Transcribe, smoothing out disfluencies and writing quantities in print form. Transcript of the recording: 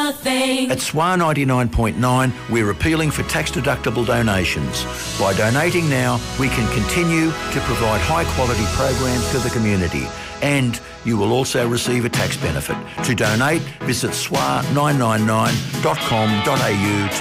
nothing. At SWAR 99.9, we're appealing for tax-deductible donations. By donating now, we can continue to provide high-quality programs to the community, and you will also receive a tax benefit. To donate, visit swar999.com.au